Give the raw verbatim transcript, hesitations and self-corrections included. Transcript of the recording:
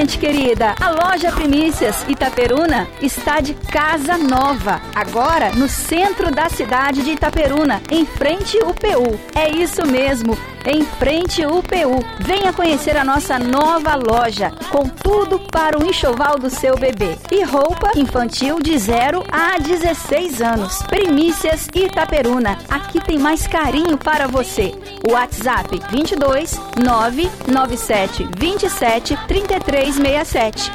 Gente querida, a loja Primícias Itaperuna está de casa nova, agora no centro da cidade de Itaperuna, em frente ao U P U. É isso mesmo, em frente ao U P U. Venha conhecer a nossa nova loja, com tudo para o enxoval do seu bebê. E roupa infantil de zero a dezesseis anos. Primícias Itaperuna, aqui tem mais carinho para você. WhatsApp vinte e dois, nove nove sete, vinte e sete, trinta e três sessenta e sete.